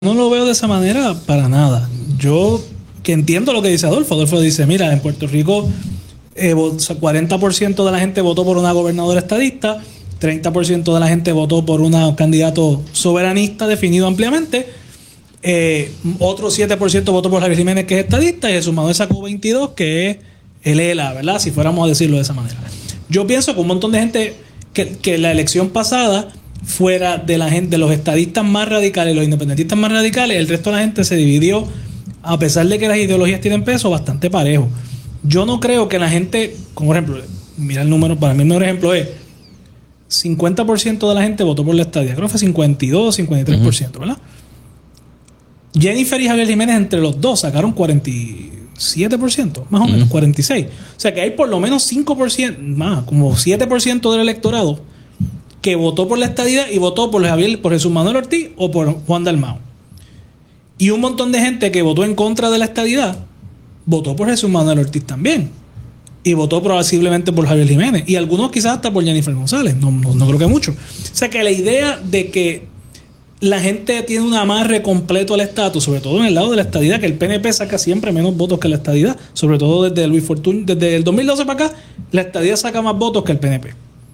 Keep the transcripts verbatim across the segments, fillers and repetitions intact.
No lo veo de esa manera para nada. Yo que entiendo lo que dice Adolfo. Adolfo dice, mira, en Puerto Rico eh, cuarenta por ciento de la gente votó por una gobernadora estadista, treinta por ciento de la gente votó por un candidato soberanista definido ampliamente, eh, otro siete por ciento votó por Javier Jiménez, que es estadista, y el sumador sacó veintidós, que es el E L A, ¿verdad? Si fuéramos a decirlo de esa manera. Yo pienso que un montón de gente, que, que la elección pasada fuera de la gente, de los estadistas más radicales y los independentistas más radicales, el resto de la gente se dividió, a pesar de que las ideologías tienen peso, bastante parejo. Yo no creo que la gente, como ejemplo, mira el número, para mí el mejor ejemplo es cincuenta por ciento de la gente votó por la estadía, creo que fue cincuenta y dos, cincuenta y tres por ciento, ¿verdad? Jennifer y Javier Jiménez entre los dos sacaron cuarenta y siete por ciento, más o menos, uh-huh. cuarenta y seis por ciento. O sea que hay por lo menos cinco por ciento, más, como siete por ciento del electorado que votó por la estadidad y votó por Javier, por Jesús Manuel Ortiz o por Juan Dalmau. Y un montón de gente que votó en contra de la estadidad votó por Jesús Manuel Ortiz también. Y votó posiblemente por Javier Jiménez. Y algunos quizás hasta por Jennifer González. No, no, no creo que mucho. O sea que la idea de que la gente tiene un amarre completo al estatus, sobre todo en el lado de la estadidad, que el P N P saca siempre menos votos que la estadidad, sobre todo desde Luis Fortuño, desde el dos mil doce para acá, la estadidad saca más votos que el P N P.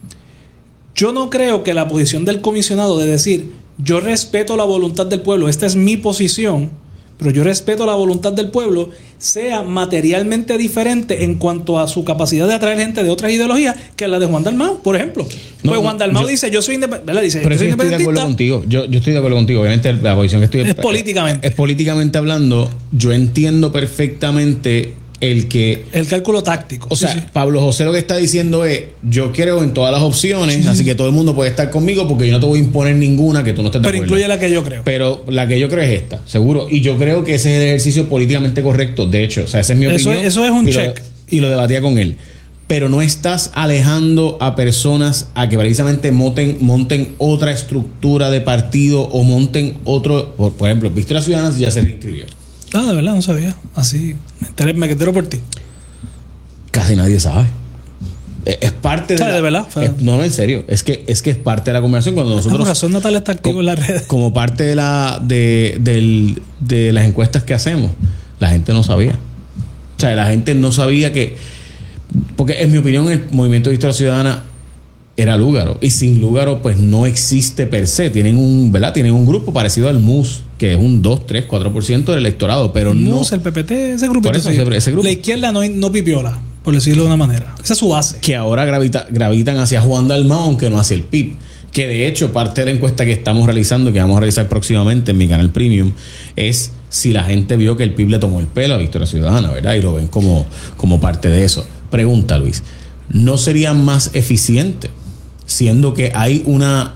Yo no creo que la posición del comisionado de decir, yo respeto la voluntad del pueblo, esta es mi posición, pero yo respeto la voluntad del pueblo, sea materialmente diferente en cuanto a su capacidad de atraer gente de otras ideologías que la de Juan Dalmau, por ejemplo. No, pues Juan Dalmau yo, dice, yo soy independiente. Dice, pero yo soy estoy de acuerdo contigo. Yo, yo estoy de acuerdo contigo. Obviamente la posición que estoy... Es políticamente. Es políticamente hablando. Yo entiendo perfectamente el que... El cálculo táctico. O sí, sea, sí. Pablo José lo que está diciendo es, yo creo en todas las opciones, sí, así que todo el mundo puede estar conmigo porque yo no te voy a imponer ninguna que tú no estés de Pero acuerdo. incluye la que yo creo. Pero la que yo creo es esta, seguro. Y yo creo que ese es el ejercicio políticamente correcto. De hecho, o sea, esa es mi eso opinión. Es, eso es un y check. Lo, y lo debatía con él. Pero no estás alejando a personas a que precisamente monten, monten otra estructura de partido o monten otro... Por, por ejemplo, Victoria Ciudadana ya se reinscribió. Ah, de verdad, no sabía. Así, me enteré, me entero por ti. Casi nadie sabe. Es parte de, ¿Sabe, la, de verdad? Es, no, en serio. Es que es que es parte de la conversación cuando nosotros... Por razón, Natalia está activo como, en las redes. Como parte de la de, del, de las encuestas que hacemos, la gente no sabía. O sea, la gente no sabía que... Porque en mi opinión el Movimiento de Victoria Ciudadana era Lúgaro. Y sin Lúgaro pues no existe per se. Tienen un, ¿verdad? Tienen un grupo parecido al M U S, que es un dos, tres, cuatro por ciento del electorado, pero el no... M U S, el P P T, ese grupo. Por eso, ese, ese grupo. La izquierda no, no pipiola, por decirlo de una manera. Esa es su base. Que ahora gravita, gravitan hacia Juan Dalmau, aunque no hacia el P I B. Que de hecho, parte de la encuesta que estamos realizando, que vamos a realizar próximamente en mi canal Premium, es si la gente vio que el P I B le tomó el pelo a Victoria Ciudadana, ¿verdad? Y lo ven como, como parte de eso. Pregunta, Luis, ¿no sería más eficiente, siendo que hay una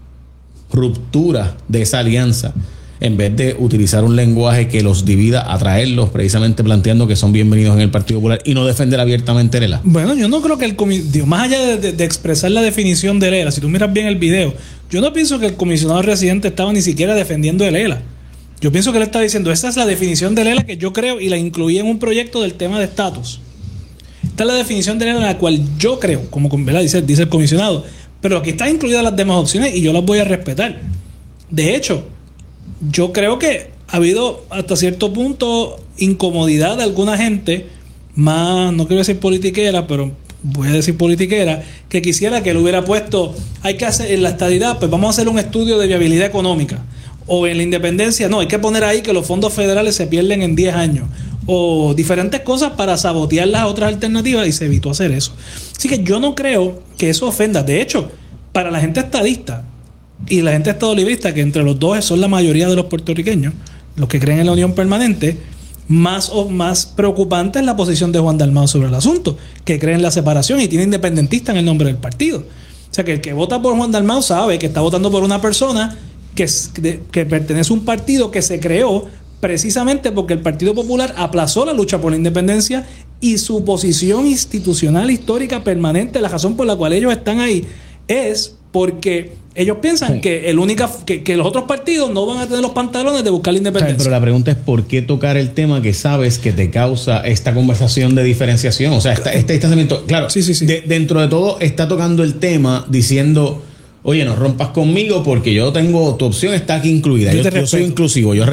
ruptura de esa alianza, en vez de utilizar un lenguaje que los divida, atraerlos, precisamente planteando que son bienvenidos en el Partido Popular y no defender abiertamente el E L A? Bueno, yo no creo que el comisionado, más allá de, de, de expresar la definición del E L A, si tú miras bien el video, yo no pienso que el comisionado residente estaba ni siquiera defendiendo el E L A. Yo pienso que él está diciendo, esa es la definición del E L A que yo creo y la incluí en un proyecto del tema de estatus. Esta es la definición del E L A en la cual yo creo, como ¿verdad? Dice, dice el comisionado, pero aquí están incluidas las demás opciones y yo las voy a respetar. De hecho, yo creo que ha habido hasta cierto punto incomodidad de alguna gente, más, no quiero decir politiquera, pero voy a decir politiquera, que quisiera que él hubiera puesto, hay que hacer en la estadidad, pues vamos a hacer un estudio de viabilidad económica. O en la independencia, no, hay que poner ahí que los fondos federales se pierden en diez años. O diferentes cosas para sabotear las otras alternativas, y se evitó hacer eso. Así que yo no creo que eso ofenda. De hecho, para la gente estadista y la gente estadolibrista, que entre los dos son la mayoría de los puertorriqueños, los que creen en la unión permanente, más o más preocupante es la posición de Juan Dalmau sobre el asunto, que cree en la separación y tiene independentista en el nombre del partido. O sea que el que vota por Juan Dalmau sabe que está votando por una persona que, que pertenece a un partido que se creó precisamente porque el Partido Popular aplazó la lucha por la independencia y su posición institucional, histórica, permanente, la razón por la cual ellos están ahí es porque ellos piensan sí. que el única que, que los otros partidos no van a tener los pantalones de buscar la independencia. Pero la pregunta es ¿por qué tocar el tema que sabes que te causa esta conversación de diferenciación? O sea, esta, este distanciamiento, claro, sí, sí, sí. De, dentro de todo está tocando el tema diciendo oye, no rompas conmigo porque yo tengo, tu opción está aquí incluida. Yo Yo, te yo soy respeto. inclusivo, yo